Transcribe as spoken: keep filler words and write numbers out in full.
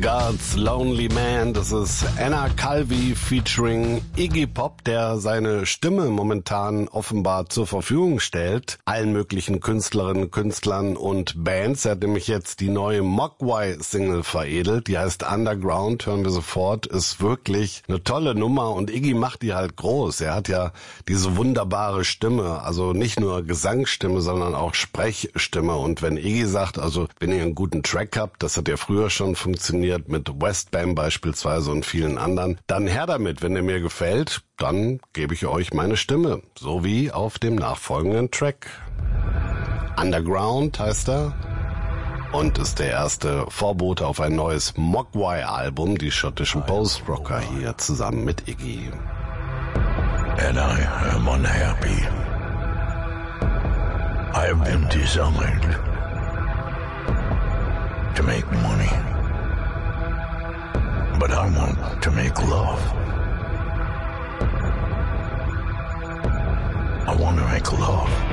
God's Lonely Man, das ist Anna Calvi featuring Iggy Pop, der seine Stimme momentan offenbar zur Verfügung stellt, allen möglichen Künstlerinnen, Künstlern und Bands. Er hat nämlich jetzt die neue Mogwai-Single veredelt, die heißt Underground, hören wir sofort, ist wirklich eine tolle Nummer und Iggy macht die halt groß. Er hat ja diese wunderbare Stimme, also nicht nur Gesangsstimme, sondern auch Sprechstimme, und wenn Iggy sagt, also wenn ihr einen guten Track habt, das hat ja früher schon funktioniert, mit Westbam beispielsweise und vielen anderen, dann her damit. Wenn er mir gefällt, dann gebe ich euch meine Stimme, so wie auf dem nachfolgenden Track. Underground heißt er und ist der erste Vorbote auf ein neues Mogwai-Album, die schottischen Post-Rocker hier zusammen mit Iggy. And I am unhappy. I have been designed to make money. But I want to make love. I want to make love.